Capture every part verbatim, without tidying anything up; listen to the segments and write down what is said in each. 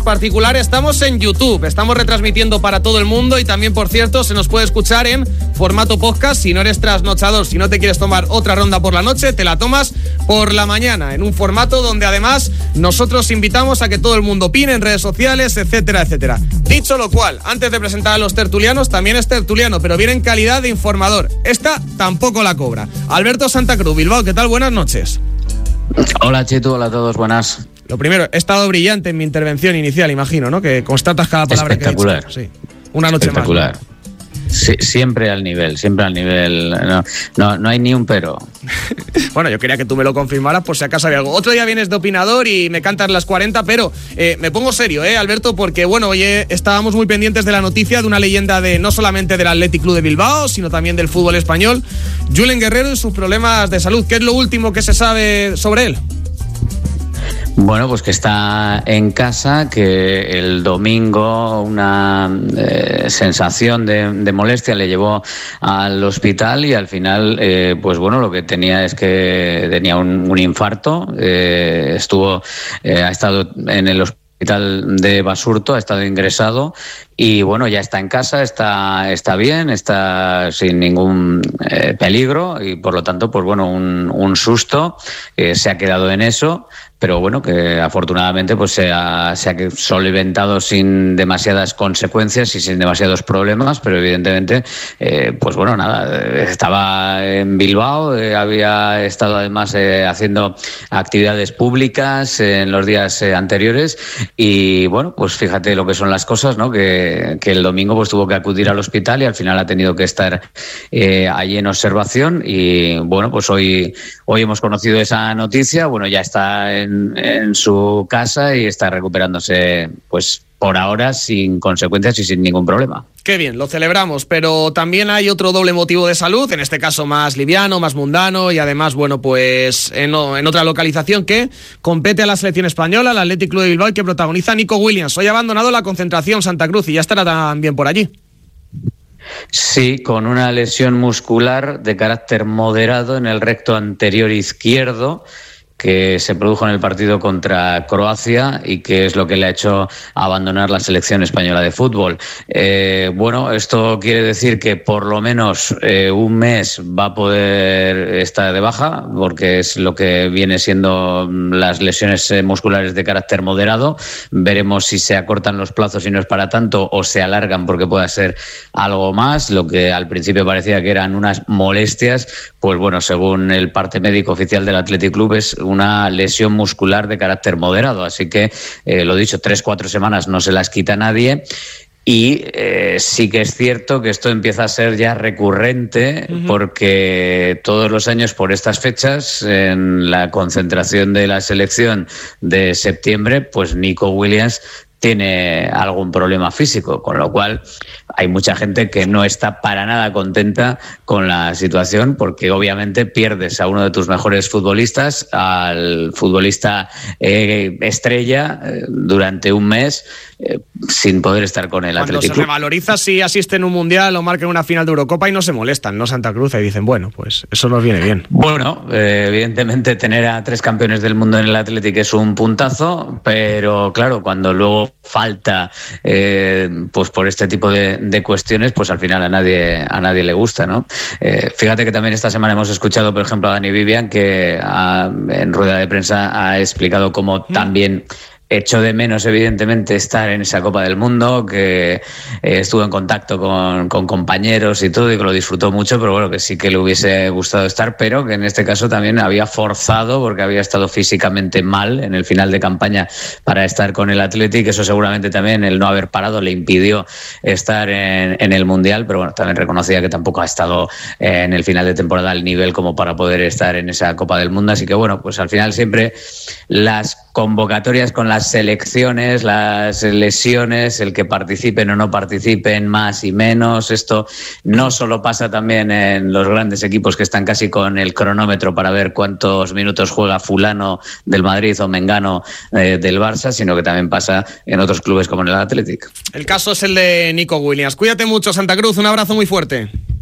particular estamos en YouTube, estamos retransmitiendo para todo el mundo y también, por cierto, se nos puede escuchar en formato podcast. Si no eres trasnochador, si no te quieres tomar otra ronda por la noche, te la tomas por la mañana, en un formato donde además nosotros invitamos a que todo el mundo opine en redes sociales, etcétera, etcétera. Dicho lo cual, antes de presentar a los tertulianos, también es tertuliano, pero viene en calidad de informador. Esta tampoco la cobra. Alberto Santa Cruz, Bilbao, ¿qué tal? Buenas noches. Hola Chitu, hola a todos, buenas. Lo primero, he estado brillante en mi intervención inicial, imagino, ¿no? Que constatas cada palabra que he dicho. Espectacular. Sí. Una noche Espectacular. más, ¿no? Sí, siempre al nivel, siempre al nivel. No, no, no hay ni un pero. Bueno, yo quería que tú me lo confirmaras por si acaso había algo. Otro día vienes de opinador y me cantas las cuarenta, pero eh, me pongo serio, ¿eh, Alberto? Porque, bueno, oye, estábamos muy pendientes de la noticia de una leyenda de no solamente del Athletic Club de Bilbao, sino también del fútbol español, Julen Guerrero y sus problemas de salud. ¿Qué es lo último que se sabe sobre él? Bueno, pues que está en casa, que el domingo una eh, sensación de, de molestia le llevó al hospital y al final, eh, pues bueno, lo que tenía es que tenía un, un infarto, eh, estuvo, eh, ha estado en el hospital hospital de Basurto, ha estado ingresado y bueno, ya está en casa, está, está bien, está sin ningún eh, peligro y por lo tanto, pues bueno, un, un susto, eh, se ha quedado en eso, pero bueno, que afortunadamente pues se ha, se ha solventado sin demasiadas consecuencias y sin demasiados problemas, pero evidentemente, eh, pues bueno, nada, estaba en Bilbao, eh, había estado además eh, haciendo actividades públicas en los días eh, anteriores y bueno, pues fíjate lo que son las cosas, ¿no? Que, que el domingo pues tuvo que acudir al hospital y al final ha tenido que estar eh, allí en observación y bueno, pues hoy, hoy hemos conocido esa noticia, bueno, ya está en, en su casa y está recuperándose pues por ahora sin consecuencias y sin ningún problema. Qué bien, lo celebramos, pero también hay otro doble motivo de salud, en este caso más liviano, más mundano y además, bueno, pues en, en otra localización que compete a la selección española, al Athletic Club de Bilbao, y que protagoniza Nico Williams. Hoy ha abandonado la concentración Santa Cruz y ya estará también por allí. Sí, con una lesión muscular de carácter moderado en el recto anterior izquierdo, que se produjo en el partido contra Croacia y que es lo que le ha hecho abandonar la selección española de fútbol. Eh, bueno, esto quiere decir que por lo menos eh, un mes va a poder estar de baja, porque es lo que viene siendo las lesiones eh, musculares de carácter moderado. Veremos si se acortan los plazos y no es para tanto o se alargan porque pueda ser algo más. Lo que al principio parecía que eran unas molestias, pues bueno, según el parte médico oficial del Athletic Club es una lesión muscular de carácter moderado, así que eh, lo dicho, tres, cuatro semanas no se las quita nadie. Y eh, sí que es cierto que esto empieza a ser ya recurrente, uh-huh. porque todos los años por estas fechas, en la concentración de la selección de septiembre, pues Nico Williams tiene algún problema físico, con lo cual hay mucha gente que no está para nada contenta con la situación, porque obviamente pierdes a uno de tus mejores futbolistas, al futbolista eh, estrella, eh, durante un mes, eh, sin poder estar con el Athletic Club. Cuando se revaloriza si asiste en un mundial o marca en una final de Eurocopa y no se molestan, ¿no? Santa Cruz, y dicen, bueno, pues eso nos viene bien. Bueno, eh, evidentemente tener a tres campeones del mundo en el Athletic es un puntazo, pero claro, cuando luego falta eh, pues por este tipo de, de cuestiones, pues al final a nadie a nadie le gusta, ¿no? Eh, fíjate que también esta semana hemos escuchado, por ejemplo, a Dani Vivian, que ha, en rueda de prensa ha explicado cómo mm. también echó de menos, evidentemente, estar en esa Copa del Mundo, que eh, estuvo en contacto con, con compañeros y todo, y que lo disfrutó mucho, pero bueno, que sí que le hubiese gustado estar, pero que en este caso también había forzado, porque había estado físicamente mal en el final de campaña para estar con el Athletic. Eso seguramente también, el no haber parado, le impidió estar en, en el Mundial, pero bueno, también reconocía que tampoco ha estado en el final de temporada al nivel como para poder estar en esa Copa del Mundo. Así que bueno, pues al final siempre las convocatorias con las selecciones, las lesiones, el que participen o no participen, más y menos, esto no solo pasa también en los grandes equipos que están casi con el cronómetro para ver cuántos minutos juega fulano del Madrid o mengano eh, del Barça, sino que también pasa en otros clubes como en el Athletic. El caso es el de Nico Williams. Cuídate mucho, Santa Cruz, un abrazo muy fuerte.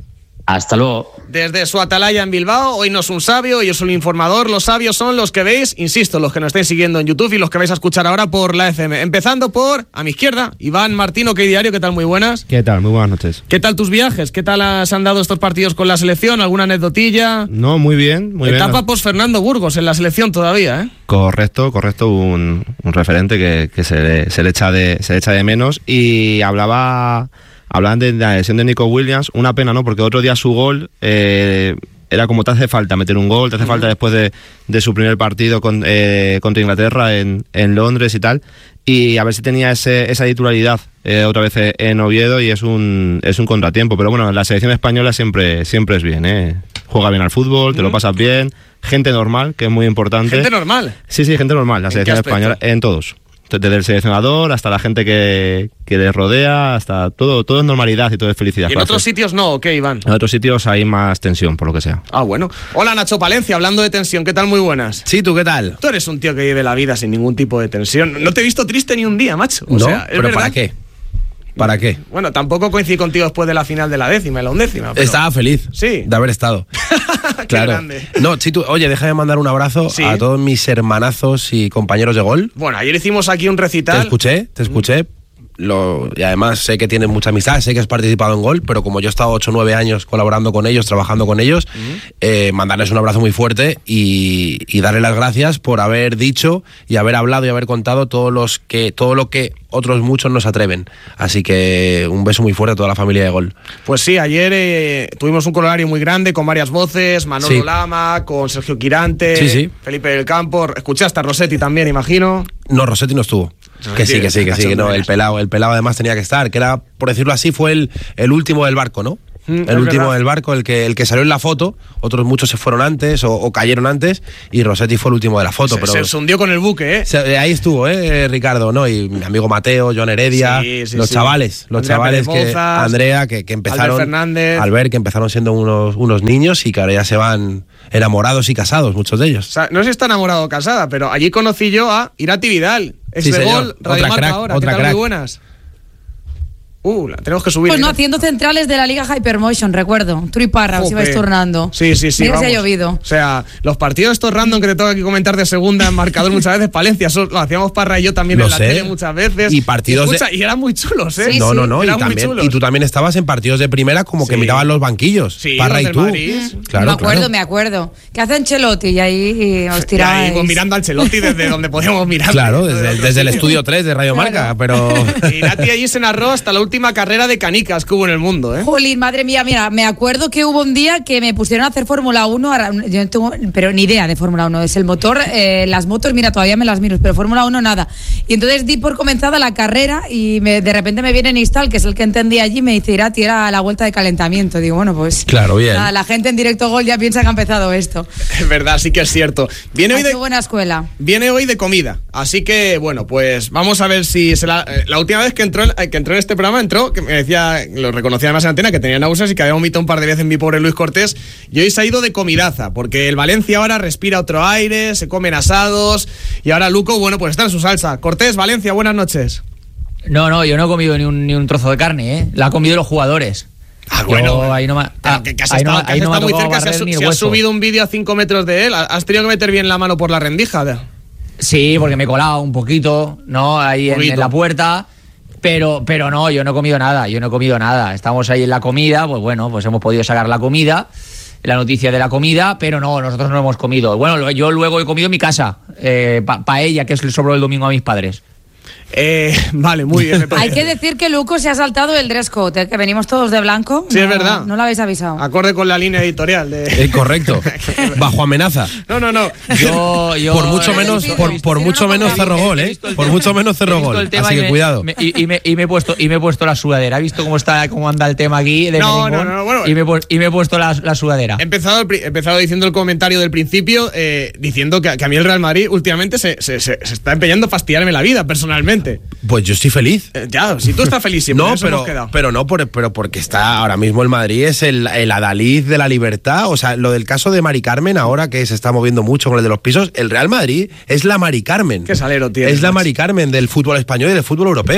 Hasta luego. Desde su atalaya en Bilbao, hoy no es un sabio, hoy es un informador. Los sabios son los que veis, insisto, los que nos estáis siguiendo en YouTube y los que vais a escuchar ahora por la F M. Empezando por, a mi izquierda, Iván Martín, OK Diario. ¿Qué tal? Muy buenas. ¿Qué tal? Muy buenas noches. ¿Qué tal tus viajes? ¿Qué tal se han dado estos partidos con la selección? ¿Alguna anecdotilla? No, muy bien, muy Etapa bien. post Fernando Burgos en la selección todavía, ¿eh? Correcto, correcto, un, un referente que, que se, le, se, le echa de, se le echa de menos. Y hablaba... Hablaban de la lesión de Nico Williams, una pena, ¿no? Porque otro día su gol eh, era como te hace falta meter un gol, te hace falta después de, de su primer partido con, eh, contra Inglaterra en, en Londres y tal. Y a ver si tenía ese, esa titularidad eh, otra vez en Oviedo, y es un es un contratiempo. Pero bueno, la selección española siempre, siempre es bien, ¿eh? Juega bien al fútbol, te lo pasas bien, gente normal, que es muy importante. ¿Gente normal? Sí, sí, gente normal, la selección española, en todos. Desde el seleccionador hasta la gente que, que les rodea, hasta todo, todo es normalidad y todo es felicidad. ¿Y en otros sitios no? ¿O qué, Iván? En otros sitios hay más tensión, por lo que sea. Ah, bueno. Hola, Nacho Palencia, hablando de tensión, ¿qué tal? Muy buenas. Sí, ¿tú qué tal? Tú eres un tío que vive la vida sin ningún tipo de tensión. No te he visto triste ni un día, macho. O no, sea, ¿es pero verdad? ¿para qué? ¿Para qué? Bueno, tampoco coincidí contigo después de la final de la décima y la undécima. Pero... Estaba feliz sí. de haber estado. Qué claro. grande. No, Chitu, oye, déjame mandar un abrazo ¿Sí? a todos mis hermanazos y compañeros de gol. Bueno, ayer hicimos aquí un recital. Te escuché, te escuché. Mm. Lo, y además sé que tienes mucha amistad, sé que has participado en Gol, pero como yo he estado ocho o nueve años colaborando con ellos, trabajando con ellos, uh-huh. eh, mandarles un abrazo muy fuerte y, y darles las gracias por haber dicho y haber hablado y haber contado todos los que, todo lo que otros muchos no se atreven. Así que un beso muy fuerte a toda la familia de Gol. Pues sí, ayer eh, tuvimos un colorario muy grande con varias voces, Manolo sí. Lama, con Sergio Quirante, sí, sí. Felipe del Campo, escuché hasta Rossetti también, imagino. No, Rossetti no estuvo. Que sí, que sí, que sí, que no, el pelado, el pelado además tenía que estar, que era, por decirlo así, fue el, el último del barco, ¿no? Mm, el último verdad. del barco, el que, el que salió en la foto, otros muchos se fueron antes o, o cayeron antes, y Rossetti fue el último de la foto. Se, pero se hundió con el buque, ¿eh? Se, ahí estuvo, ¿eh, Ricardo? ¿No? Y mi amigo Mateo, Joan Heredia, sí, sí, los sí. chavales, los Andrea chavales que, Andrea, que, que empezaron, Albert Fernández. Albert, que empezaron siendo unos, unos niños y que ahora ya se van enamorados y casados, muchos de ellos. O sea, no sé si está enamorado o casada, pero allí conocí yo a Irati Vidal. Es sí, de Gol, Radio Marca crack, ahora. ¿Qué tal? Crack. Muy buenas. Uh, la tenemos que subir. Pues no, haciendo centrales de la Liga Hypermotion, recuerdo. Tú y Parra, os ibais turnando. Sí, sí, sí. Mira si ha llovido. O sea, los partidos estos random que te toca aquí comentar de segunda en marcador muchas veces, Palencia, eso lo hacíamos Parra y yo también lo en la sé. tele muchas veces. Y partidos y, escucha, de... y eran muy chulos, ¿eh? Sí, no, no, no. Eran y, también, muy chulos. y tú también estabas en partidos de primera como sí. que miraban los banquillos. Sí, Parra y tú. Madrid. Claro, me acuerdo, claro. me acuerdo. ¿Qué hace Ancelotti? Y ahí os tiráis. Pues mirando a Ancelotti desde donde podíamos mirar. Claro, desde, desde el estudio tres de Radio claro. Marca, pero... Y Nati allí se narró hasta la última carrera de canicas que hubo en el mundo, ¿eh? Jolín, madre mía, mira, me acuerdo que hubo un día que me pusieron a hacer Fórmula uno, yo no tengo, pero ni idea de Fórmula uno, es el motor, eh, las motos, mira, todavía me las miro, pero Fórmula uno nada. Y entonces di por comenzada la carrera y me, de repente me viene Nistal, que es el que entendía allí, y me dice, Irati, era la vuelta de calentamiento. Digo, bueno, pues... Claro, bien. Nada, la gente en Directo Gol ya piensa que ha empezado esto. Es verdad, sí que es cierto. Viene hoy de, buena escuela. Viene hoy de comida, así que, bueno, pues vamos a ver si... Se la, la última vez que entró, que entró en este programa, entró, que me decía, lo reconocía además en antena, que tenía náuseas y que había vomitado un par de veces mi pobre Luis Cortés, y hoy se ha ido de comidaza, porque el Valencia ahora respira otro aire, se comen asados, y ahora Luco, bueno, pues está en su salsa. Cortés, Valencia, buenas noches. No, no, yo no he comido ni un, ni un trozo de carne, ¿eh? La han comido los jugadores. Ah, bueno. Yo, ahí no me, ah, que, que has ahí estado, no, que has ahí no estado muy cerca, se, ha, se ha subido un vídeo a cinco metros de él, has tenido que meter bien la mano por la rendija. Sí, porque me he colado un poquito, ¿no? Ahí en, en la puerta... Pero, pero no, yo no he comido nada, yo no he comido nada. Estamos ahí en la comida, pues bueno, pues hemos podido sacar la comida, la noticia de la comida, pero no, nosotros no hemos comido. Bueno, yo luego he comido en mi casa, eh, pa- paella, que es el sobró el domingo a mis padres. Eh, vale, muy bien. Hay que decir que Luco se ha saltado el dress code, ¿eh? Que venimos todos de blanco. Sí, no, es verdad. No lo habéis avisado. Acorde con la línea editorial. De... Eh, correcto. Bajo amenaza. No, no, no. Yo, yo, por mucho menos, por, por mucho menos cerro gol, ¿eh? Por mucho menos cerro gol. Así que me, cuidado. Me, y, y, me, y me he puesto, y me he puesto la sudadera. ¿Has visto cómo está, cómo anda el tema aquí? De no, no, no, no, bueno. Y me, y me he puesto la, la sudadera. He empezado, he empezado diciendo el comentario del principio, eh, diciendo que, que a mí el Real Madrid últimamente se, se, se, se está empeñando a fastidiarme la vida personalmente. Pues yo estoy feliz. Eh, ya, si tú estás feliz siempre. No, eso pero, hemos quedado. pero no, por, pero porque está ahora mismo el Madrid es el, el adalid de la libertad. O sea, lo del caso de Mari Carmen, ahora que se está moviendo mucho con el de los pisos, el Real Madrid es la Mari Carmen. Qué salero tiene. Es la Mari Carmen del fútbol español y del fútbol europeo.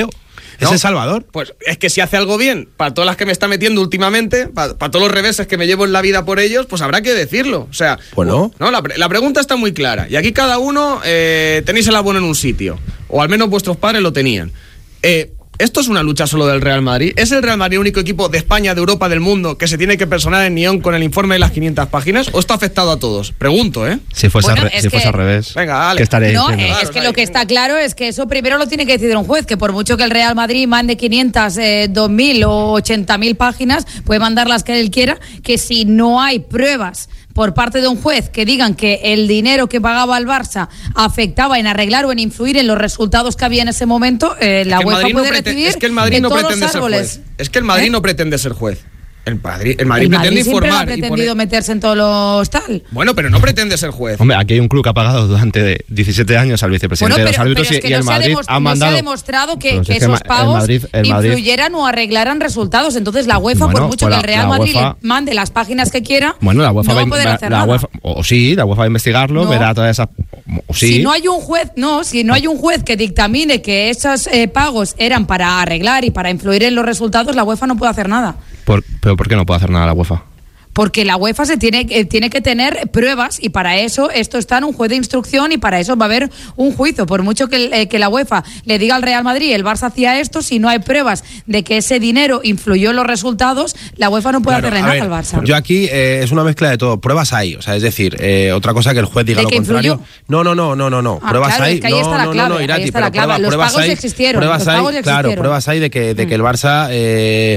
¿Es ¿no? El Salvador? Pues es que si hace algo bien, para todas las que me está metiendo últimamente, para, para todos los reveses que me llevo en la vida por ellos, pues habrá que decirlo. O sea, Bueno. no, la, la pregunta está muy clara. Y aquí cada uno eh, tenéis el abono en un sitio. O al menos vuestros padres lo tenían. Eh... ¿Esto es una lucha solo del Real Madrid? ¿Es el Real Madrid el único equipo de España, de Europa, del mundo que se tiene que personar en neón con el informe de las quinientas páginas? ¿O está afectado a todos? Pregunto, ¿eh? Si fuese, Bueno, al, re- es si que- fuese al revés, Venga, dale. ¿qué estaría No, diciendo? eh, es que lo que está claro es que eso primero lo tiene que decidir un juez, que por mucho que el Real Madrid mande quinientas, eh, dos mil o ochenta mil páginas, puede mandar las que él quiera, que si no hay pruebas por parte de un juez que digan que el dinero que pagaba el Barça afectaba en arreglar o en influir en los resultados que había en ese momento, eh, la que el UEFA Madrid no puede prete- recibir es que el Madrid de no todos pretende los ser árboles. juez. Es que el Madrid ¿Eh? no pretende ser juez. El Madrid, el Madrid El Madrid pretende siempre informar. ha y pretendido poner- meterse en todos los tal. Bueno, pero no pretende ser juez. Hombre, aquí hay un club que ha pagado durante diecisiete años al vicepresidente Bueno, de los pero, árbitros pero es que y, y no, el se ha Madrid demostra- ha no mandado. se ha demostrado que, Pero si que es que el esos Ma- el pagos Madrid- el Madrid- influyeran o arreglaran resultados. Entonces la UEFA, Bueno, por mucho pues que la- el Real la Madrid UEFA- le mande las páginas que quiera, Bueno, la UEFA no va, va a poder va- hacer la nada. UEFA, o sí, la UEFA va a investigarlo, No. verá todas esas. O sí. Si no hay un juez, no, si no hay un juez que dictamine que esos eh, pagos eran para arreglar y para influir en los resultados, la UEFA no puede hacer nada. Por- pero ¿por qué no puede hacer nada la UEFA? Porque la UEFA se tiene, eh, tiene que tener pruebas y para eso esto está en un juez de instrucción y para eso va a haber un juicio. Por mucho que, el- eh, que la UEFA le diga al Real Madrid, el Barça hacía esto, si no hay pruebas de que ese dinero influyó en los resultados, la UEFA no puede Claro, hacerle a nada ver, al Barça. Yo aquí eh, es una mezcla de todo. Pruebas hay, o sea, es decir, eh, otra cosa que el juez diga ¿De lo que contrario. influyó? No, no, no, no, no, no. Ah, Pruebas claro, hay. es que ahí no, está la no, clave, no, no, ahí Irati, está pero la clave. prueba- Los pruebas pagos hay, existieron, Pruebas los hay, pagos claro, existieron. pruebas hay de que, de que el Barça eh,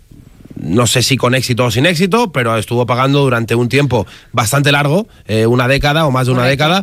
no sé si con éxito o sin éxito, pero estuvo pagando durante un tiempo bastante largo, eh, una década o más de una Correcto. década,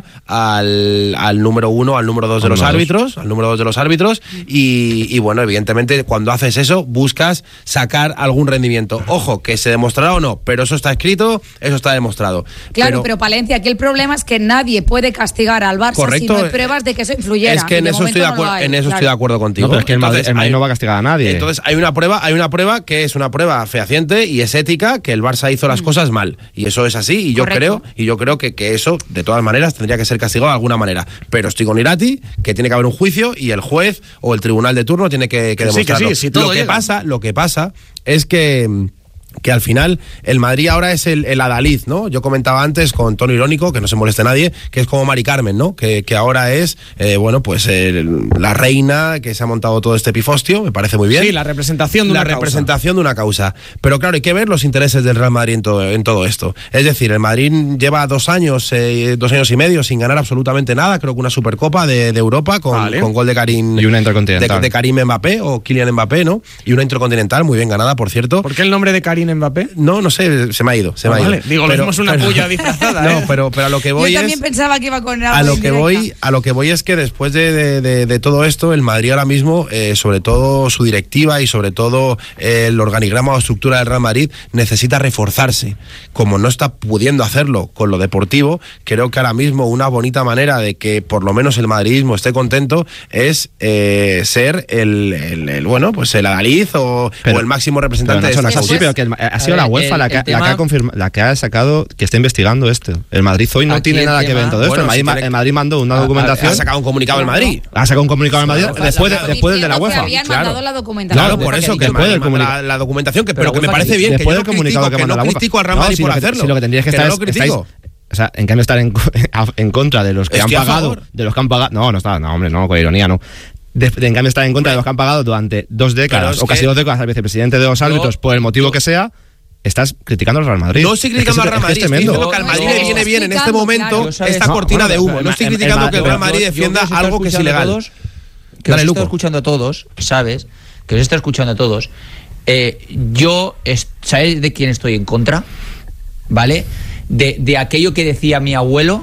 al, al número uno, al número dos de Al los número dos. árbitros, al número dos de los árbitros, y, y bueno, evidentemente cuando haces eso buscas sacar algún rendimiento. Ojo, que se demostrará o no, pero eso está escrito, eso está demostrado. Claro, pero, Palencia, aquí el problema es que nadie puede castigar al Barça Correcto, si no hay pruebas de que eso influyera. es que y en de eso, momento estoy de, no lo acuer- hay, en eso claro. estoy de acuerdo contigo. No, pero es que el Madrid, Entonces, el Madrid hay- no va a castigar a nadie. Entonces hay una prueba, hay una prueba que es una prueba fehaciente y es ética, que el Barça hizo las cosas mal. Y eso es así, y yo Correcto. creo, y yo creo que, que eso, de todas maneras, tendría que ser castigado de alguna manera. Pero estoy con Irati, que tiene que haber un juicio, y el juez o el tribunal de turno tiene que, que Que sí, que demostrarlo. sí, si todo lo que llega. pasa, lo que pasa es que que al final el Madrid ahora es el, el adalid, ¿no? Yo comentaba antes con tono irónico, que no se moleste nadie, que es como Mari Carmen, ¿no? Que, que ahora es, eh, bueno, pues el- la reina que se ha montado todo este pifostio, me parece muy bien. Sí, la representación de La una causa. representación de una causa. Pero claro, hay que ver los intereses del Real Madrid en todo, en todo esto. Es decir, el Madrid lleva dos años, eh, dos años y medio sin ganar absolutamente nada, creo que una Supercopa de, de Europa con, Vale. con gol de Karim Y una intercontinental. de, de Karim Mbappé o Kylian Mbappé, ¿no? Y una intercontinental muy bien ganada, por cierto. ¿Por qué el nombre de Karim Mbappé? No, no sé, se me ha ido, se me Ah, ha ido. vale. Digo, lo mismo es una puya disfrazada, No, ¿eh? pero, pero a lo que voy Yo es también pensaba que iba con algo a lo de que indirecta. voy a lo que voy es que después de, de- de- de todo esto el Madrid ahora mismo, eh, sobre todo su directiva y sobre todo eh, el organigrama o estructura del Real Madrid necesita reforzarse. Como no está pudiendo hacerlo con lo deportivo, creo que ahora mismo una bonita manera de que por lo menos el madridismo esté contento es eh, ser el, el- el, bueno, pues el adalid o, Pero- o el máximo Pero representante Nacho, de no es esta así, cosa. pero que el- ha sido A la ver, UEFA el- la, que, el la que tema- ha confirma- la que ha sacado que está investigando esto. El Madrid hoy no Aquí tiene el nada que ver en tema- todo esto. Bueno, el, Madrid, si tiene- el Madrid mandó una Ha- documentación. Ha sacado un comunicado el Madrid. Ha sacado un comunicado al Madrid Claro, después, de, claro. después del de la Diciendo que UEFA. habían Claro. mandado la documentación. Claro, La por UEFA eso que que ha dicho. Después del la, comunicado. la, la documentación, que, Pero pero la que me UEFA parece que- bien, que después yo del no comunicado critico, que que manda no la UEFA. critico al Real No, Madrid si por lo que- hacerlo. si lo que tendrías que que estar no es- lo critico. estáis- o sea, en cambio estar en, en contra de los que Estoy han a pagado, favor. de los que han pagado, no, no está, no, hombre, no, con ironía no. De, de- en cambio estar en contra de los que han pagado durante dos Pero décadas es o casi que- dos décadas al vicepresidente de los árbitros por el motivo que sea, estás criticando al Real Madrid. No estoy Es que criticando es- al Real es que Madrid, es estoy tremendo. diciendo que al No, Madrid no, le viene bien en este explicando, momento claro. Yo sabes- esta No, cortina bueno, de humo. el- No estoy el- criticando el- que el Real yo- Madrid Yo- yo defienda que os estoy algo que es escuchando a ilegal. todos, que Dale, os Luco. está escuchando a todos, ¿sabes? Que os está escuchando a todos. Eh, yo, es- ¿sabes de quién estoy en contra? ¿Vale? De, de aquello que decía mi abuelo,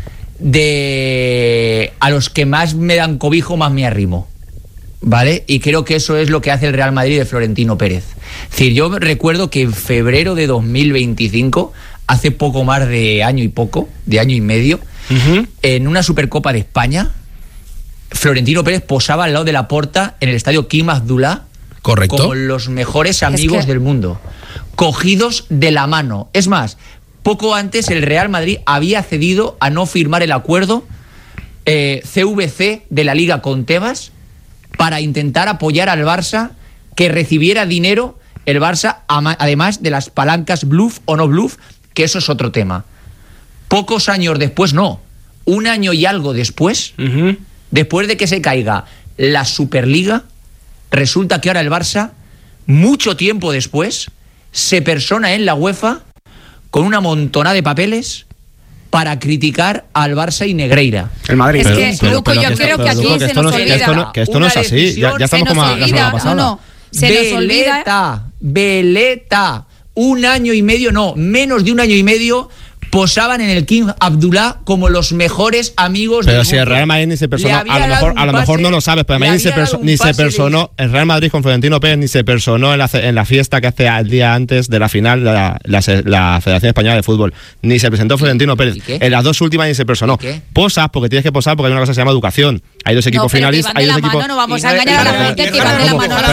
de a los que más me dan cobijo, más me arrimo. ¿Vale? Y creo que eso es lo que hace el Real Madrid de Florentino Pérez. Es decir, yo recuerdo que en febrero de dos mil veinticinco, hace poco más de año y poco, de año y medio, en una Supercopa de España, Florentino Pérez posaba al lado de la Porta en el estadio Kim Abdullah Correcto. como los mejores amigos que- del mundo, cogidos de la mano. Es más, poco antes el Real Madrid había cedido a no firmar el acuerdo eh, C V C de la Liga con Tebas para intentar apoyar al Barça, que recibiera dinero el Barça, además de las palancas bluff o no bluff, que eso es otro tema. Pocos años después, no, un año y algo después, uh-huh. después de que se caiga la Superliga, resulta que ahora el Barça, mucho tiempo después, se persona en la UEFA con una montonada de papeles para criticar al Barça y Negreira. El Madrid. Es que, pero, Luco, pero, yo creo que aquí que se nos olvida. Que esto no, que esto no es así, ya, ya estamos como la semana pasada. No, no, se Veleta, nos olvida. Veleta, un año y medio, no, menos de un año y medio, posaban en el King Abdullah como los mejores amigos pero del si mundo. el Real Madrid ni se personó, a lo mejor, a lo mejor no lo sabes, pero el Madrid ni se, perso, ni se personó, de... el Real Madrid con Florentino Pérez ni se personó en la, en la fiesta que hace el día antes de la final la, la, la Federación Española de Fútbol, ni se presentó Florentino Pérez, en las dos últimas ni se personó. Posas, porque tienes que posar porque hay una cosa que se llama educación, hay dos equipos no, finalistas, hay dos equipos... No vamos a engañar a la gente que van de la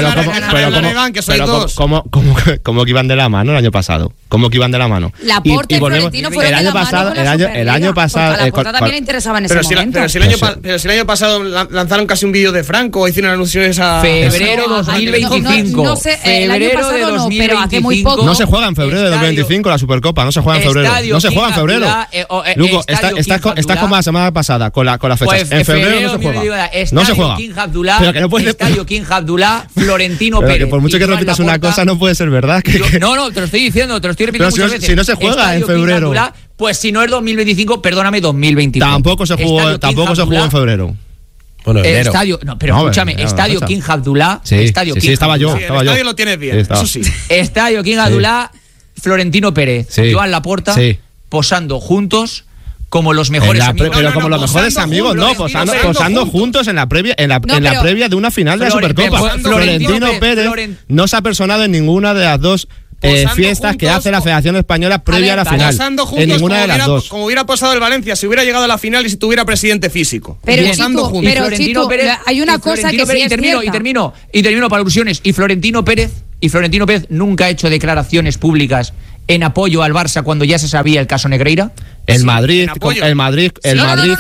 mano. Pero ¿cómo que iban de la mano el año pasado? ¿Cómo que iban de la mano? Laporte y Florentino fueron de la mano con la el año, el año pasado. A la Porta también le interesaba en ese pero momento. Si la, pero, si el año pa, pero si el año pasado lanzaron casi un vídeo de Franco o hicieron anuncios a. Febrero dos mil veinticinco. No, no, no sé, el año pasado no, pero hace muy poco. No se juega en febrero de dos mil veinticinco la Supercopa, no se juega en febrero. No se juega en febrero. Luego, estás como la semana pasada con las fechas. En febrero no se juega. No se juega. Pero que no puede. Estadio King Abdullah, Florentino Pérez. Por mucho que repitas una cosa, no puede ser verdad. No, no, te lo estoy diciendo, te lo estoy repitiendo muchas veces. Si no se juega en febrero. Pues si no es dos mil veinticinco, perdóname, dos mil veinticinco. Tampoco se jugó, Estadio tampoco se jugó en febrero. Bueno, el estadio, no, pero no, escúchame, bueno, Estadio King Abdullah, sí, Estadio sí, King sí, estaba yo, sí, estaba el yo. estadio lo tienes bien, sí, eso sí. Estadio King Abdullah, sí. Florentino Pérez, sí. Joan Laporta, sí. posando juntos como los mejores la amigos. Pre, pero no, no, como no, los mejores amigos, juntos, no, posando, posando, posando juntos. juntos en la previa, en la, no, en la previa de una final de la Supercopa. Florentino, Florentino Pérez Florent... no se ha personado en ninguna de las dos Eh, fiestas juntos, que hace la Federación Española previa a, ver, a la final. Juntos, en ninguna de las hubiera, dos. Como hubiera pasado el Valencia, si hubiera llegado a la final y si tuviera presidente físico. Pero, Chico, pero Chico, Pérez, hay una cosa que Pérez, sí y termino, es y termino, y termino para alusiones. Y Florentino Pérez, y Florentino Pérez nunca ha hecho declaraciones públicas en apoyo al Barça cuando ya se sabía el caso Negreira. El sí, Madrid, el Madrid, el sí, Madrid.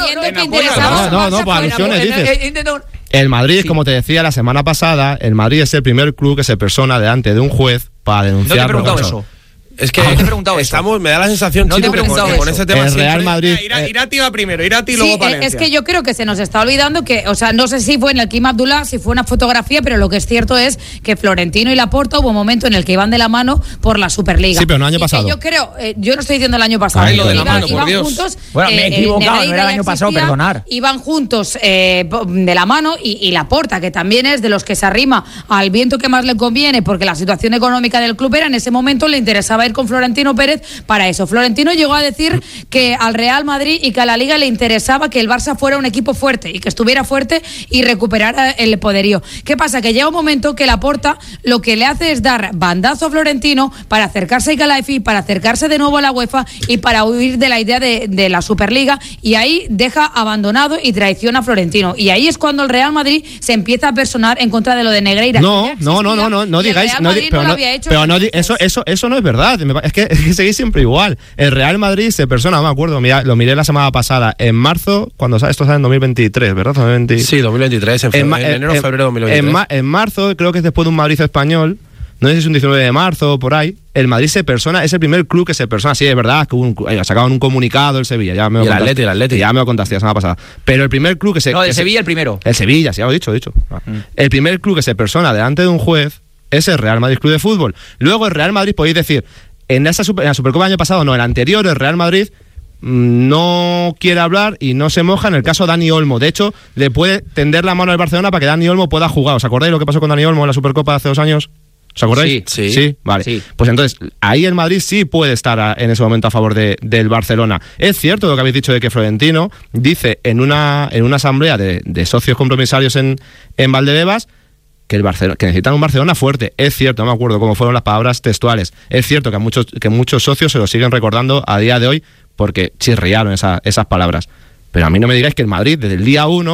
No, no, no, por alusiones dices. El Madrid, sí. como te decía la semana pasada, el Madrid es el primer club que se persona delante de un juez para denunciar. No te he preguntado eso. Es que ah, te he preguntado estamos, eso. me da la sensación, no chico, te he que con, eso. con ese tema el siempre, Real Madrid. Irati, Irati va primero, Irati y sí, luego Palencia. Es que yo creo que se nos está olvidando que, o sea, no sé si fue en el King Abdullah, si fue una fotografía, pero lo que es cierto es que Florentino y Laporta hubo un momento en el que iban de la mano por la Superliga. Sí, pero no el año y pasado. Yo creo, eh, yo no estoy diciendo el año pasado. Ay, lo de la iban, mano, iban por Dios. juntos. Bueno, me he eh, equivocado, eh, no era el año pasado, existía, perdonar. Iban juntos eh, de la mano y, y Laporta, que también es de los que se arrima al viento que más le conviene, porque la situación económica del club era en ese momento, le interesaba ir con Florentino Pérez para eso. Florentino llegó a decir que al Real Madrid y que a la Liga le interesaba que el Barça fuera un equipo fuerte y que estuviera fuerte y recuperara el poderío. ¿Qué pasa? Que llega un momento que Laporta lo que le hace es dar bandazo a Florentino para acercarse a Calaifi, para acercarse de nuevo a la UEFA y para huir de la idea de, de la Superliga, y ahí deja abandonado y traiciona a Florentino. Y ahí es cuando el Real Madrid se empieza a personar en contra de lo de Negreira. No, no, no, no, no, no digáis, no, pero, no, pero no, eso, eso, eso no es verdad. Es que, es que seguís siempre igual. El Real Madrid se persona, no me acuerdo, mira, lo miré la semana pasada, en marzo, cuando esto sale en dos mil veintitrés, ¿verdad? dos mil veinte... Sí, dos mil veintitrés, en, en, en enero, en, febrero de dos mil veintitrés. En, ma, en marzo, creo que es después de un Madrid español, no sé si es un diecinueve de marzo o por ahí, el Madrid se persona, es el primer club que se persona, sí, es verdad, que hubo un, eh, sacaban un comunicado el Sevilla, ya me lo y el Atleti, el Atleti. Ya me lo contaste la semana pasada. Pero el primer club que se... No, el que Sevilla se, el primero. El Sevilla, sí, ya lo he dicho, he dicho. Mm. El primer club que se persona delante de un juez es el Real Madrid Club de Fútbol. Luego el Real Madrid, podéis decir, en esa super, en la Supercopa del año pasado, no, el anterior, el Real Madrid no quiere hablar y no se moja en el caso de Dani Olmo. De hecho, le puede tender la mano al Barcelona para que Dani Olmo pueda jugar. ¿Os acordáis lo que pasó con Dani Olmo en la Supercopa hace dos años? ¿Os acordáis? Sí, sí. ¿Sí? Vale. Sí. Pues entonces, ahí el Madrid sí puede estar a, en ese momento a favor de, del Barcelona. Es cierto lo que habéis dicho de que Florentino dice en una, en una asamblea de, de socios compromisarios en, en Valdebebas que el Barcelona, que necesitan un Barcelona fuerte. Es cierto, no me acuerdo cómo fueron las palabras textuales. Es cierto que a muchos, que muchos socios se lo siguen recordando a día de hoy porque chirriaron esa, esas palabras. Pero a mí no me digáis que el Madrid, desde el día uno,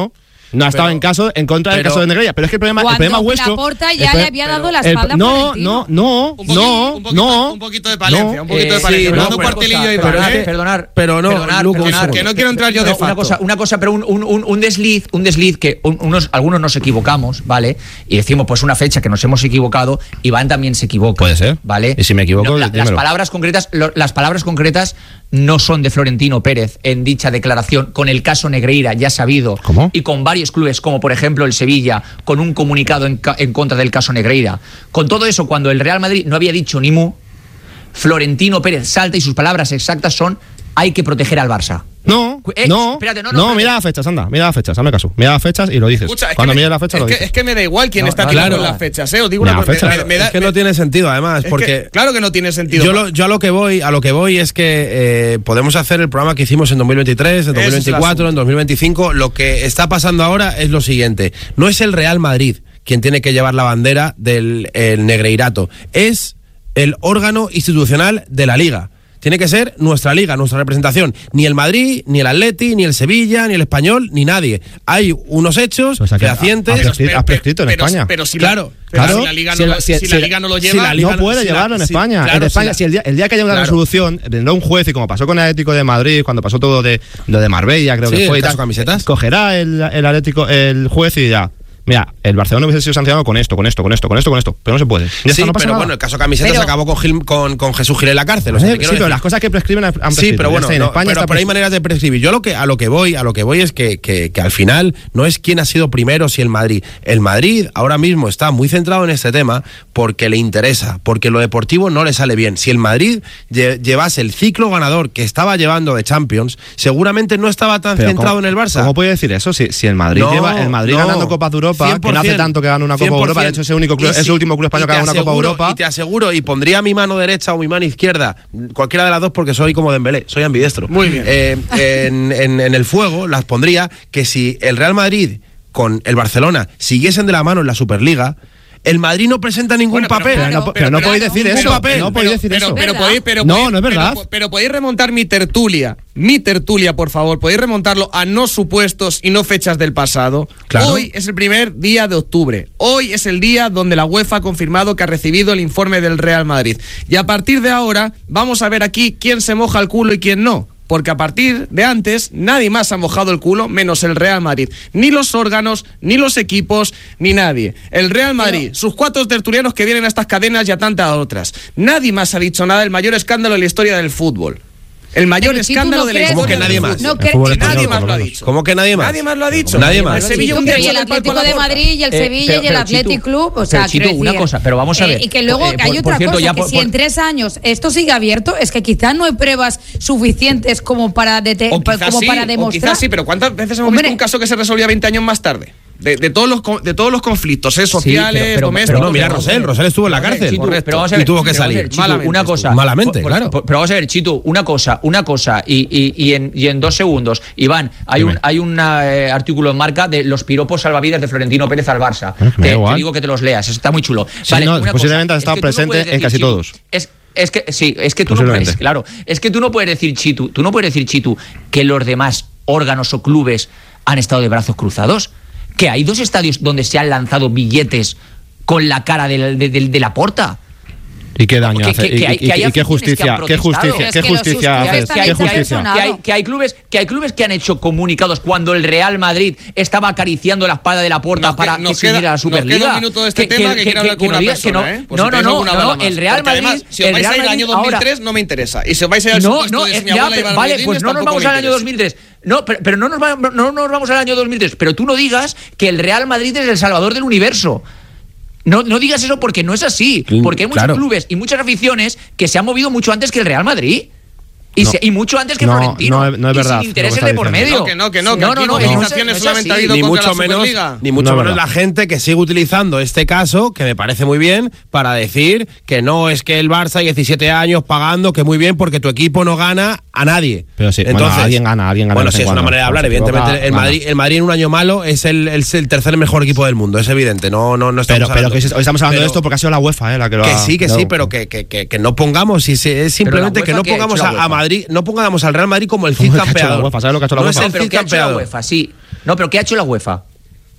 no ha estado pero, en caso en contra del pero, caso de Negreira. Pero es que el problema, el problema vuestro. Laporta ya le había dado la el, espalda. no, no, no, un poquito, no, un poquito, no. Un poquito de palencia, no, un poquito eh, de palencia. sí, Me no, dando un una cuartelillo cosa, y perdonar, para, ¿eh? perdonar, pero no, perdonar, Luco, perdonar, que no quiero entrar yo de no, facto. Una cosa, una cosa, pero un, un, un, un desliz, un desliz que un, unos, algunos nos equivocamos, ¿vale? Y decimos, pues una fecha que nos hemos equivocado, Iván también se equivoca. Puede ser. ¿Vale? Y si me equivoco, no, la, las palabras concretas, lo, las palabras concretas no son de Florentino Pérez en dicha declaración, con el caso Negreira ya sabido. ¿Cómo? Y con varios clubes, como por ejemplo el Sevilla, con un comunicado en, en contra del caso Negreira. Con todo eso, cuando el Real Madrid no había dicho ni mu, Florentino Pérez salta y sus palabras exactas son: hay que proteger al Barça. No, Eh, no, espérate, no, no, no, espérate. mira las fechas, anda, mira las fechas, hazme caso. Mira las fechas y lo dices. Escucha, es Cuando que me- mires las fechas es lo que, dices. es que me da igual quién No, está no, claro claro. con las fechas, ¿eh? Os digo Mira, una cosa. fecha. me- me da- Es que no me- tiene sentido, además, es porque. que, claro que no tiene sentido. Yo, lo, yo a lo que voy, a lo que voy es que eh, podemos hacer el programa que hicimos en dos mil veintitrés, en dos mil veinticuatro, en dos mil veinticinco. Lo que está pasando ahora es lo siguiente: no es el Real Madrid quien tiene que llevar la bandera del el Negreirato, es el órgano institucional de la Liga. Tiene que ser nuestra liga, nuestra representación. Ni el Madrid, ni el Atleti, ni el Sevilla, ni el Español, ni nadie. Hay unos hechos O sea que fehacientes. ha- ha prescrito- ha prescrito en pero, España. Pero si Claro, la, pero claro. si la liga no, Si lo- el- si, si- la si- liga no lo si lleva, la liga no puede si la- llevarlo en si- España. claro, en España, si la- si el día, el día que haya una Claro. resolución, vendrá un juez y como pasó con el Atlético de Madrid, cuando pasó todo de lo de Marbella, creo Sí, que fue, el y caso tal, camisetas. cogerá el, el Atlético, el juez y dirá: mira, el Barcelona hubiese sido sancionado con esto, con esto, con esto, con esto, con esto, pero no se puede. Ya Sí, está, no pasa pero nada. bueno, el caso camisetas Pero- acabó con, Gil- con, con Jesús Gil en la cárcel. O sea, Eh, te quiero sí, pero decir- las cosas que prescriben han prescrito. Sí, pero Ya bueno, está, en no, España pero, está pero hay prescrito. maneras de prescribir. Yo lo que a lo que voy, a lo que voy es que, que, que al final no es quién ha sido primero, si el Madrid. El Madrid ahora mismo está muy centrado en este tema porque le interesa, porque lo deportivo no le sale bien. Si el Madrid lle- llevase el ciclo ganador que estaba llevando de Champions, seguramente no estaba tan Pero centrado ¿cómo- en el Barça. ¿Cómo puede decir eso? Si, si el Madrid No, lleva el Madrid no. ganando Copas de Europa, cien por que no hace cien, tanto que gana una Copa cien por cien. Europa, de hecho es el único club, Y es el si- último club español y que te gana una Copa aseguro- Europa. Y te aseguro, y pondría mi mano derecha o mi mano izquierda, cualquiera de las dos porque soy como Dembélé, soy ambidestro. Muy bien. Eh, en, en- en el fuego las pondría que si el Real Madrid con el Barcelona siguiesen de la mano en la Superliga, el Madrid no presenta ningún Bueno, pero- papel. Pero no, pero no podéis decir ningún eso. papel. No podéis decir pero, eso. Pero, ¿Verdad? podéis, pero No, podéis- no es verdad. Pero, pero podéis remontar mi tertulia, mi tertulia, por favor. Podéis remontarlo a no supuestos y no fechas del pasado. Claro. Hoy es el primer día de octubre. Hoy es el día donde la UEFA ha confirmado que ha recibido el informe del Real Madrid. Y a partir de ahora vamos a ver aquí quién se moja el culo y quién no. Porque a partir de antes nadie más ha mojado el culo menos el Real Madrid. Ni los órganos, ni los equipos, ni nadie. El Real Madrid, sus cuatro tertulianos que vienen a estas cadenas y a tantas otras. Nadie más ha dicho nada del mayor escándalo de la historia del fútbol. El mayor Pero si tú escándalo no de la crees- historia ¿Cómo que del nadie más? fútbol. No El cre- fútbol Y español, nadie por más lo lo ha menos. dicho. ¿Cómo que nadie más? Nadie más lo ha dicho. Nadie más. El Sevilla un Pero y día el con el Atlético palco a de la puerta. Madrid y el Eh, Sevilla pero- y el pero, Athletic Chitu, Club, o pero, sea, Chitu, quiero una decir, cosa, pero vamos a eh, ver. y que luego Eh, por- hay por otra cierto, cosa, ya que por- si por- en tres años esto sigue abierto, es que quizás no hay pruebas suficientes como para, dete- O quizás como sí, para o demostrar. quizás sí, pero ¿cuántas veces hemos Hombre. visto un caso que se resolvía veinte años más tarde? De, de todos los con- de todos los conflictos, ¿eh? sociales, pero- pero- domésticos. Pero no, mira, pero- Rosell, Rosell estuvo en la Correcto, cárcel. Chitu, pero vamos a ver, y tuvo que pero vamos a salir. ver, Chitu, Malamente una estuvo. cosa. Malamente, por- claro. por- pero vamos a ver, Chitu, una cosa, una cosa, y, y, y, en, y en dos segundos. Iván, hay Dime. un hay un eh, artículo en Marca de los piropos salvavidas de Florentino Pérez al Barça. Eh, me da Te- igual. te digo que te los leas, está muy chulo. Sí, no, una posiblemente cosa, has es estado que tú no presente puedes en decir, casi Chitu, todos. Es, es que sí, es que tú no Posiblemente. puedes, claro, es que tú no puedes decir, Chitu, tú no puedes decir, Chitu, que los demás órganos o clubes han estado de brazos cruzados. Que hay dos estadios donde se han lanzado billetes con la cara de, de, de, de la Porta. ¿Y qué daño Que- hace? que- ¿Y, que hay- y- que hay y qué aficiones que justicia? han ¿Qué protestado. justicia? Pero es ¿Qué que los justicia suscriptores haces? están ¿Qué interesados. justicia? Que hay, que hay clubes que hay clubes que han hecho comunicados cuando el Real Madrid estaba acariciando la espada de la Puerta Nos que- para nos que se queda- uniera a la nos Superliga. queda un minuto de este tema que quiero hablar con no una digas que persona, no, ¿eh? Por no, si no, tenéis no, alguna no, duda más. el Real Porque Madrid, además, si os el vais Real al año Madrid dos mil tres ahora- no me interesa. Y si os vais al no, supuesto no, de eh, si mi ya, abuela pero- iba a vale, Berlines, pues no nos tampoco vamos me al año interesa. dos mil tres. No, pero, pero no, nos va- no nos vamos al año dos mil tres. Pero tú no digas que el Real Madrid es el salvador del universo. No, no digas eso porque no es así. Porque hay muchos Claro. clubes y muchas aficiones que se han movido mucho antes que el Real Madrid. Y, No. se- y mucho antes que No, Florentino. no es- no es y verdad sin intereses lo que de por está medio. No, que no, que no, que no, aquí no, con no, movilizaciones no es solamente ha así. habido Ni contra mucho la menos, Superliga. ni mucho No es menos verdad. la gente que sigue utilizando este caso, que me parece muy bien, para decir que no es que el Barça diecisiete años pagando, que muy bien porque tu equipo no gana a nadie. Pero sí, bueno, alguien gana, alguien gana Bueno, de vez sí, en es una cuando. manera de hablar, Cuando se evidentemente. equivoca, El gana. Madrid, el Madrid en un año malo es el, es el tercer mejor equipo del mundo, es evidente. No, no, no estamos Pero, pero hablando. que hoy estamos hablando Pero- de esto porque ha sido la UEFA, ¿eh? La que lo que ha- sí, que lo- sí, pero que, que, que, que no pongamos, si se- es simplemente UEFA, que no ¿qué ha pongamos hecho la a, a UEFA? Madrid, no pongamos al Real Madrid como el ¿Cómo Cid que ha hecho la campeador. UEFA? ¿Sabes lo que ha hecho la no UEFA? es el Pero Cid ¿qué ha hecho la campeador. UEFA? Sí. No, pero ¿qué ha hecho la UEFA?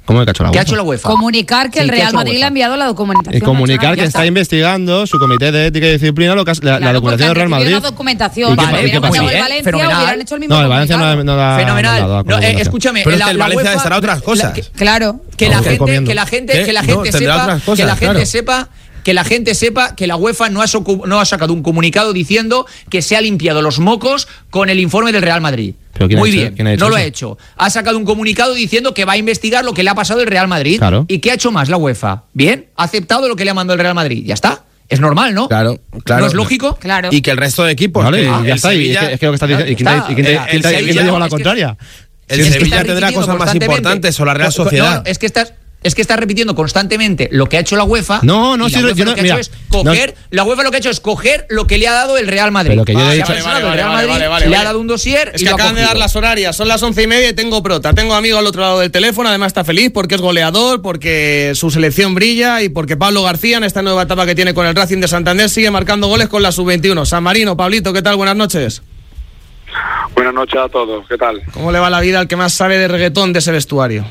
¿Cómo que ha hecho la UEFA? ¿Qué ha hecho la UEFA? Comunicar que Sí, el ¿qué ha Real hecho la Madrid UEFA? le ha enviado la documentación. Y comunicar Nacho, que ya está investigando su comité de ética y disciplina lo que, la, Claro, la documentación del Real porque han Madrid. recibido la documentación. ¿Y qué Vale, pa- y qué hubieran pasa? mandado Muy el bien, Valencia, fenomenal. hubieran hecho el mismo No, el Valencia no, comunicado. no da. Fenomenal. No, da No, eh, documentación. escúchame. Pero la, el la Valencia UEFA, estará otras cosas. la- que, Claro. que la Vamos, gente, comiendo. que la gente, ¿Qué? que la No, gente tendrá sepa, otras cosas, que la gente claro. sepa. Que la gente sepa que la UEFA no ha, socu- no ha sacado un comunicado diciendo que se ha limpiado los mocos con el informe del Real Madrid. ¿Pero quién ha Muy hecho- bien, quién ha hecho no lo ha eso? hecho. Ha sacado un comunicado diciendo que va a investigar lo que le ha pasado al Real Madrid. Claro. ¿Y qué ha hecho más la UEFA? Bien, ha aceptado lo que le ha mandado el Real Madrid. Ya está. Es normal, ¿no? Claro, claro. ¿No es lógico? Claro. Y que el resto de equipos. Vale, que y el ya está. Y es Sevilla- que, es que lo que estás diciendo. ¿Y quién Está. te- y quién te- El quién te- quién te Sevilla- lleva la es que- contraria? El Es que Sevilla estás tendrá repitiendo cosas más constantemente. importantes o la Real Co- co- Sociedad. No, es que estás es que estás repitiendo constantemente lo que ha hecho la UEFA. No, no, y sí, la UEFA yo lo no- que ha mira, hecho es coger, la UEFA lo que ha hecho es coger lo que le ha dado el Real Madrid. Pero que yo he Se ha dicho- personado Vale, el Real vale, Madrid, vale, vale, le ha vale. dado un dossier Es y que lo ha acaban de dar cogido. las horarias, son las once y media y tengo prota. Tengo amigo al otro lado del teléfono, además está feliz porque es goleador, porque su selección brilla y porque Pablo García, en esta nueva etapa que tiene con el Racing de Santander, sigue marcando goles con la sub veintiuno. San Marino, Pablito, ¿qué tal? Buenas noches. Buenas noches a todos, ¿qué tal? ¿Cómo le va la vida al que más sabe de reggaetón de ese vestuario?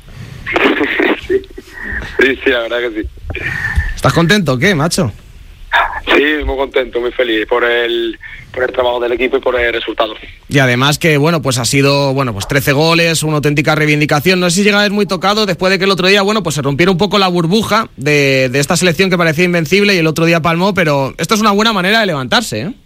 sí. sí, sí, la verdad que sí. ¿Estás contento o qué, macho? Sí, muy contento, muy feliz por el, por el trabajo del equipo y por el resultado. Y además que, bueno, pues ha sido, bueno, pues trece goles, una auténtica reivindicación. No sé si llega a ver muy tocado después de que el otro día, bueno, pues se rompiera un poco la burbuja de, de esta selección que parecía invencible y el otro día palmó, pero esto es una buena manera de levantarse, ¿eh?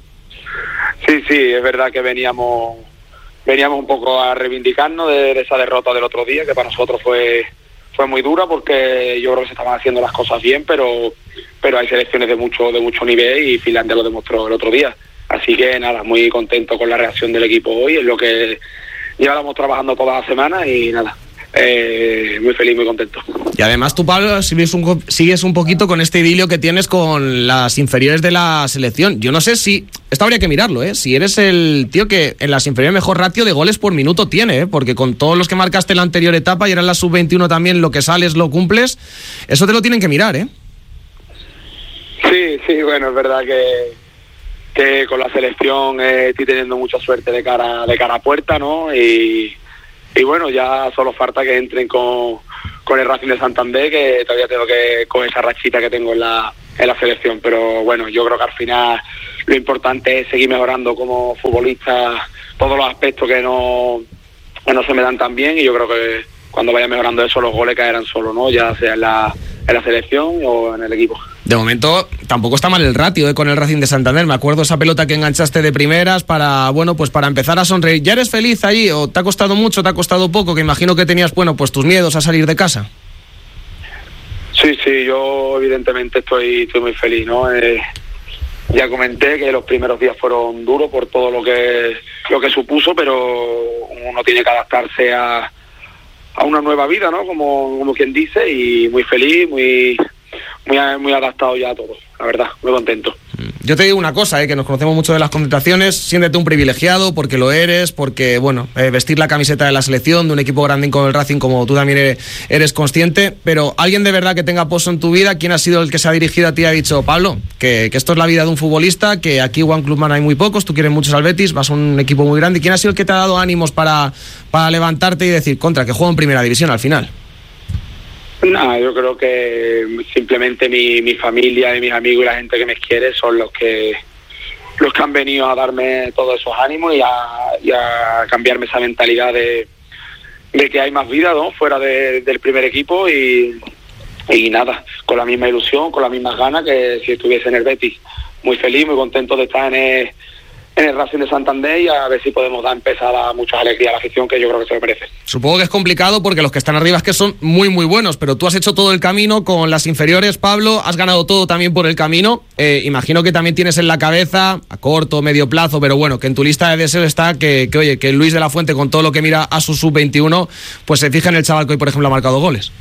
Sí, sí, es verdad que veníamos veníamos un poco a reivindicarnos de, de esa derrota del otro día, que para nosotros fue fue muy dura porque yo creo que se estaban haciendo las cosas bien, pero pero hay selecciones de mucho de mucho nivel y Finlandia lo demostró el otro día. Así que nada, muy contento con la reacción del equipo hoy, es lo que llevábamos trabajando toda la semana y nada, eh, muy feliz, muy contento. Y además tú, Pablo, sigues un, sigues un poquito con este idilio que tienes con las inferiores de la selección. Yo no sé si, esto habría que mirarlo, ¿eh? Si eres el tío que en las inferiores mejor ratio de goles por minuto tiene, ¿eh? Porque con todos los que marcaste en la anterior etapa y era en la sub veintiuno también, lo que sales lo cumples, eso te lo tienen que mirar, ¿eh? Sí, sí, bueno, es verdad que, que con la selección eh, estoy teniendo mucha suerte de cara de cara a puerta, ¿no? Y, y bueno, ya solo falta que entren con, con el Racing de Santander, que todavía tengo que coger esa rachita que tengo en la, en la selección. Pero bueno, yo creo que al final lo importante es seguir mejorando como futbolista todos los aspectos que no, que no se me dan tan bien, y yo creo que cuando vaya mejorando eso los goles caerán solo, ¿no? Ya sea en la, en la selección o en el equipo. De momento tampoco está mal el ratio ¿eh? Con el Racing de Santander. Me acuerdo esa pelota que enganchaste de primeras para, bueno, pues para empezar a sonreír. ¿Ya eres feliz allí o te ha costado mucho, te ha costado poco? Que imagino que tenías, bueno, pues tus miedos a salir de casa. Sí, sí, yo evidentemente estoy, estoy muy feliz, ¿no? Eh, ya comenté que los primeros días fueron duros por todo lo que lo que supuso, pero uno tiene que adaptarse a, a una nueva vida, ¿no? Como, como quien dice, y muy feliz, muy muy muy adaptado ya a todo, la verdad, muy contento. Yo te digo una cosa, eh, que nos conocemos mucho de las concentraciones, siéntete un privilegiado porque lo eres, porque, bueno, eh, vestir la camiseta de la selección, de un equipo grande como el Racing, como tú también eres, eres consciente, pero alguien de verdad que tenga pozo en tu vida, ¿quién ha sido el que se ha dirigido a ti y ha dicho, Pablo, que, que esto es la vida de un futbolista, que aquí One Clubman hay muy pocos, tú quieres muchos al Betis, vas a un equipo muy grande, ¿quién ha sido el que te ha dado ánimos para, para levantarte y decir, contra, que juego en primera división al final? Nada, yo creo que simplemente mi, mi familia y mis amigos y la gente que me quiere son los que los que han venido a darme todos esos ánimos y a, y a cambiarme esa mentalidad de, de que hay más vida, ¿no? Fuera de, del primer equipo y, y nada, con la misma ilusión, con las mismas ganas que si estuviese en el Betis. Muy feliz, muy contento de estar en el, en el Racing de Santander y a ver si podemos dar empezada muchas alegrías a la afición, que yo creo que se lo merece. Supongo que es complicado porque los que están arriba es que son muy muy buenos, pero tú has hecho todo el camino con las inferiores, Pablo, has ganado todo también por el camino, eh, imagino que también tienes en la cabeza, a corto, medio plazo, pero bueno, que en tu lista de deseos está que, que oye, que Luis de la Fuente, con todo lo que mira a su sub veintiuno, pues se fija en el chaval que hoy, por ejemplo, ha marcado goles.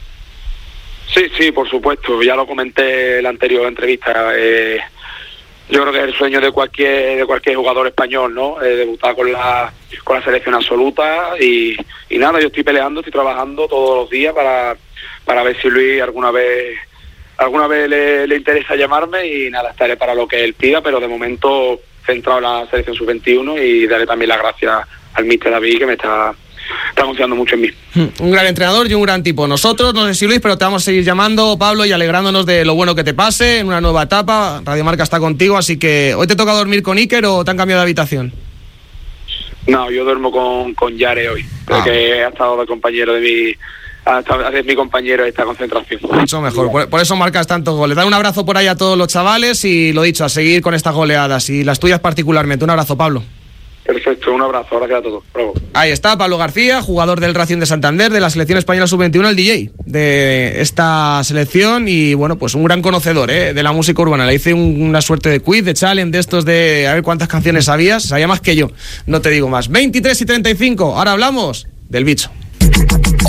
Sí, sí, por supuesto, ya lo comenté en la anterior entrevista. eh, Yo creo que es el sueño de cualquier de cualquier jugador español, ¿no? Eh, debutar con la con la selección absoluta y, y nada, yo estoy peleando, estoy trabajando todos los días para para ver si Luis alguna vez alguna vez le, le interesa llamarme y nada, estaré para lo que él pida, pero de momento centrado en la selección sub veintiuno y daré también las gracias al míster David que me está está confiando mucho en mí. Un gran entrenador y un gran tipo. Nosotros, no sé si Luis, pero te vamos a seguir llamando, Pablo, y alegrándonos de lo bueno que te pase en una nueva etapa. Radio Marca está contigo, así que ¿hoy te toca dormir con Iker o te han cambiado de habitación? No, yo duermo con, con Yare hoy, Ah. que ha estado de compañero de mi, ha estado, es mi compañero de esta concentración. Mucho mejor, por, por eso marcas tantos goles. Dale un abrazo por ahí a todos los chavales y lo dicho, a seguir con estas goleadas y las tuyas particularmente. Un abrazo, Pablo. Perfecto, un abrazo, gracias a todos. Bravo. Ahí está Pablo García, jugador del Racing de Santander, de la selección española sub veintiuno, el D J de esta selección y bueno, pues un gran conocedor ¿eh? de la música urbana. Le hice un, una suerte de quiz, de challenge, de estos de a ver cuántas canciones sabías, sabía más que yo, no te digo más. veintitrés y treinta y cinco, ahora hablamos del bicho.